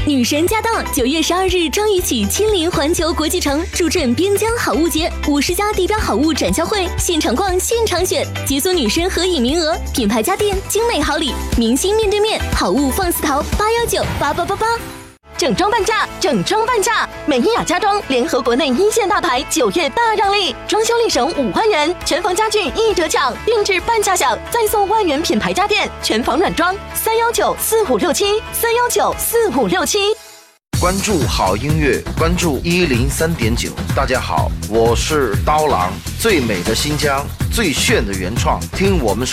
女神驾到！9月12日张雨绮亲临环球国际城，助阵边疆好物节，50家地标好物展销会，现场逛，现场选，解锁女神合影名额，品牌家电，精美好礼，明星面对面，好物放肆淘，8198888。 整装半价，整装半价！美伊雅家装联合国内一线大牌，9月大让利，装修立省5万元，全房家具一折抢，定制半价享，再送万元品牌家电，全房软装，3194567，3194567。 关注好音乐，关注103.9。大家好，我是刀郎，最美的新疆，最炫的原创，听我们说。